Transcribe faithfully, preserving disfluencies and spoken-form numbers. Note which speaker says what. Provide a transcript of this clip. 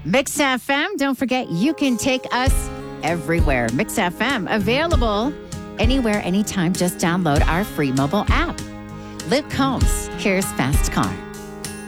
Speaker 1: Mix F M, don't forget, you can take us everywhere. Mix F M, available anywhere, anytime. Just download our free mobile app. Luke Combs, here's Fast Car.